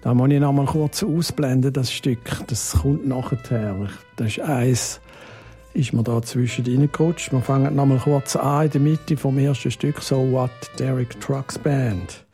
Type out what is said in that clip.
Da muss ich noch mal kurz ausblenden, das Stück. Das kommt nachher. Das ist eins, ist mir da zwischen reingerutscht. Wir fangen noch mal kurz an in der Mitte vom ersten Stück «So What» Derek Trucks Band.